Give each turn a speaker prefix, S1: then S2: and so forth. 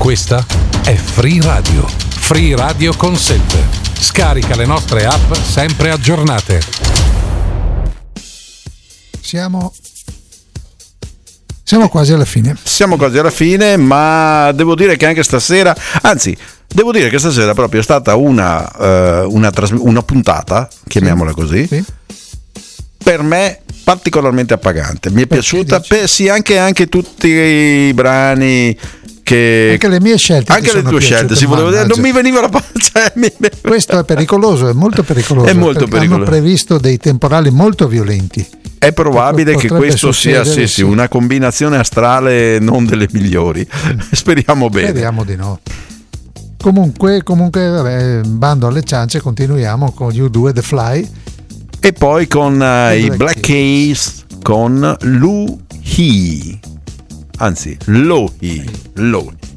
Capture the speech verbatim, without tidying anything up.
S1: Questa è Free Radio. Free Radio consente. Scarica le nostre app sempre aggiornate.
S2: Siamo Siamo quasi alla fine.
S3: Siamo quasi alla fine, ma devo dire che anche stasera, anzi, devo dire che stasera proprio è stata una, uh, una, trasm- una puntata, chiamiamola così,
S2: Sì.
S3: per me particolarmente appagante. Mi è
S2: Perché
S3: piaciuta,
S2: dici?
S3: per, sì, anche, anche tutti i brani che...
S2: Anche le mie scelte.
S3: Anche
S2: ti
S3: le
S2: sono
S3: tue
S2: piaciute,
S3: scelte, si volevo dire, non
S2: mannaggia.
S3: mi veniva la cioè, mi...
S2: Questo è pericoloso, è molto pericoloso.
S3: È molto
S2: perché
S3: pericoloso.
S2: Hanno previsto dei temporali molto violenti.
S3: È probabile che
S2: Potrebbe
S3: questo sia sì,
S2: succedere,
S3: sì,
S2: sì.
S3: una combinazione astrale non delle migliori. Speriamo bene.
S2: Speriamo di no. Comunque, comunque vabbè, bando alle ciance, continuiamo con U due The Fly.
S3: E poi con uh,
S2: I
S3: i
S2: Black
S3: Black Keys con Lu Hee, anzi Lo Hee, Lo Hee.